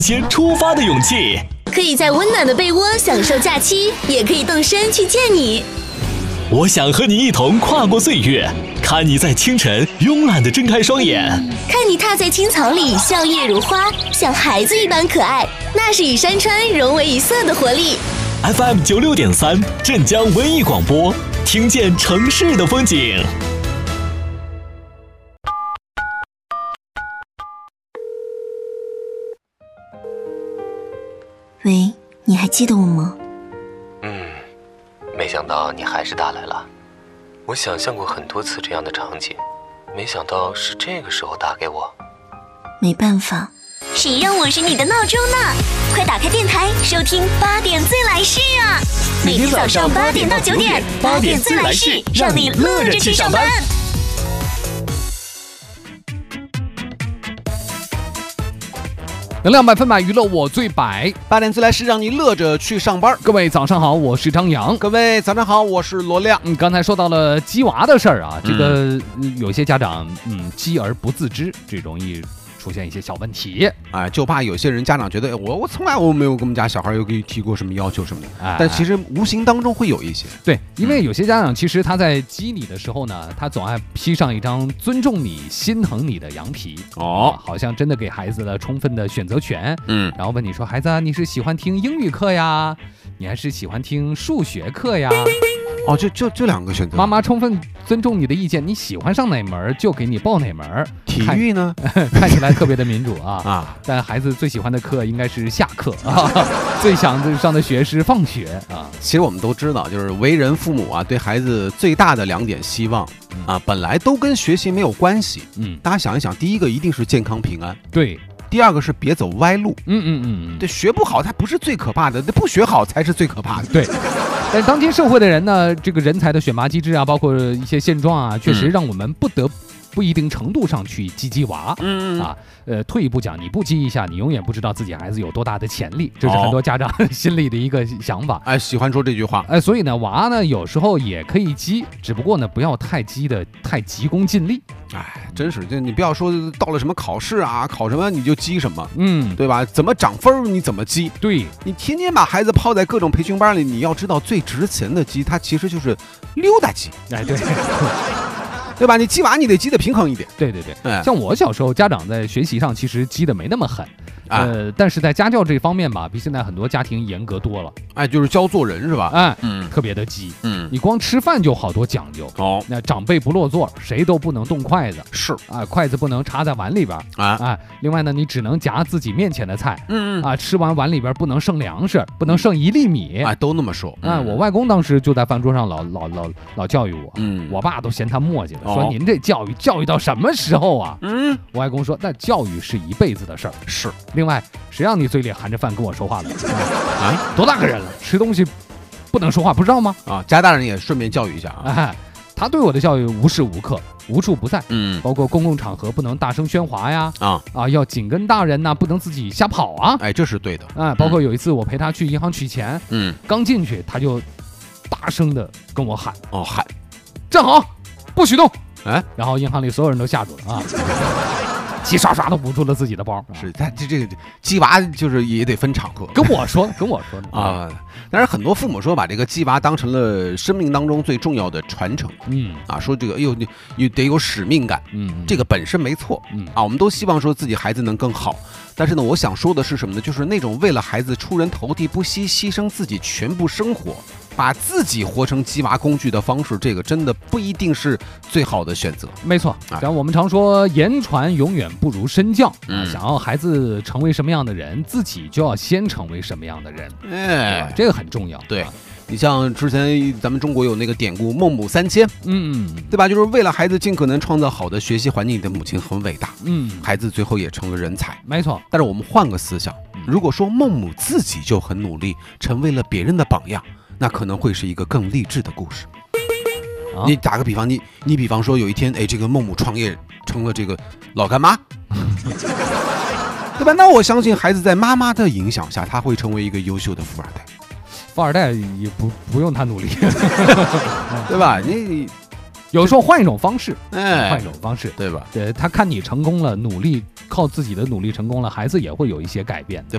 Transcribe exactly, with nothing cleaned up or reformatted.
先出发的勇气， 可以在温暖的被窝享受假期，也可以动身去见你。 我想和你一同跨过岁月，看你在清晨慵懒地睁开双眼， 看你踏在青草里笑靥如花，像孩子一般可爱，那是与山川融为一色的活力。 F M 九六点三，镇江文艺广播，听见城市的风景。 喂，你还记得我吗？ 嗯，没想到你还是打来了。我想象过很多次这样的场景，没想到是这个时候打给我。 没办法，谁让我是你的闹钟呢？快打开电台，收听八点最来事啊！每天早上八点到九点，八点最来事，让你乐着去上班。 能量百分百，娱乐我最百。 八点最来是让你乐着去上班。 各位早上好，我是张扬。 各位早上好，我是罗亮。 嗯，刚才说到了鸡娃的事儿啊，这个、嗯、有些家长嗯鸡而不自知，这容易出现一些小问题。 哎，就怕有些人家长觉得我我从来我没有跟我们家小孩有给你提过什么要求什么的，哎、但其实无形当中会有一些。 对，因为有些家长其实他在激你的时候呢，他总爱披上一张尊重你、心疼你的羊皮哦，好像真的给孩子了充分的选择权。嗯，然后问你说，孩子、啊，你是喜欢听英语课呀，你还是喜欢听数学课呀？ 哦，就就这两个选择。 妈妈充分尊重你的意见，你喜欢上哪门就给你报哪门。 体育呢， 看起来特别的民主啊啊！ 但孩子最喜欢的课应该是下课啊，最想上的学是放学啊。 其实我们都知道，就是为人父母啊，对孩子最大的两点希望啊，本来都跟学习没有关系。嗯，大家想一想，第一个一定是健康平安。 对。 第二个是别走歪路， 嗯嗯嗯， 对，学不好它不是最可怕的，那不学好才是最可怕的。 对，但是当今社会的人呢，这个人才的选拔机制啊，包括一些现状啊，确实让我们不得不一定程度上去激激娃。嗯啊，呃，退一步讲，你不激一下，你永远不知道自己孩子有多大的潜力，这是很多家长心里的一个想法。 哎，喜欢说这句话。 哎，所以呢，娃呢有时候也可以激，只不过呢，不要太激的太急功近利。 哎，真是，就你不要说到了什么考试啊，考什么你就激什么， 嗯， 对吧？怎么涨分你怎么激？ 对， 你天天把孩子泡在各种培训班里，你要知道最值钱的激，它其实就是溜达激。 哎，对。 对吧？你激娃你得激得平衡一点。 对对对，哎、像我小时候，家长在学习上其实激得没那么狠，呃，啊、但是在家教这方面吧，比现在很多家庭严格多了。 哎，就是教做人是吧？ 哎，嗯，特别的激。嗯，你光吃饭就好多讲究。哦，那长辈不落座，谁都不能动筷子。 是啊，筷子不能插在碗里边啊。哎，另外呢，你只能夹自己面前的菜。嗯嗯。啊，吃完碗里边不能剩粮食，不能剩一粒米。 哎，都那么说。 啊，我外公当时就在饭桌上老老老老教育我。嗯，我爸都嫌他磨叽了。说您这教育教育到什么时候啊？嗯，我外公说，那教育是一辈子的事儿。 是， 另外，谁让你嘴里含着饭跟我说话的？啊，多大个人了，吃东西不能说话，不知道吗？ 啊，家大人也顺便教育一下啊。 哎，他对我的教育无时无刻、无处不在。嗯，包括公共场合不能大声喧哗呀。啊啊，要紧跟大人呐、啊，不能自己瞎跑啊。 哎，这是对的。 哎，包括有一次我陪他去银行取钱，嗯，刚进去他就大声的跟我喊：“ 哦，喊， 站好，不许动。” 哎， 然后银行里所有人都吓住了啊，齐刷刷的捂住了自己的包。 是，他这这个鸡娃就是也得分场合。 跟我说，跟我说的啊。但是很多父母说把这个鸡娃当成了生命当中最重要的传承。嗯啊，说这个哎呦你你得有使命感。嗯，这个本身没错。嗯啊，我们都希望说自己孩子能更好。但是呢，我想说的是什么呢？就是那种为了孩子出人头地不惜牺牲自己全部生活，把自己活成鸡娃工具的方式，这个真的不一定是最好的选择。 没错，像我们常说，言传永远不如身教。嗯，想要孩子成为什么样的人，自己就要先成为什么样的人。哎，这个很重要。 对。你像之前咱们中国有那个典故孟母三迁，嗯嗯，对吧？就是为了孩子尽可能创造好的学习环境的母亲很伟大，嗯，孩子最后也成了人才， 没错。 但是我们换个思想，如果说孟母自己就很努力，成为了别人的榜样，那可能会是一个更励志的故事。啊、你打个比方，你你比方说有一天，哎，这个孟母创业成了这个老干妈，对吧？那我相信孩子在妈妈的影响下，他会成为一个优秀的富二代。 富二代也不不用他努力， 对吧？你有时候换一种方式， 哎， 换一种方式， 对吧？ 对，他看你成功了，努力靠自己的努力成功了，孩子也会有一些改变。 对，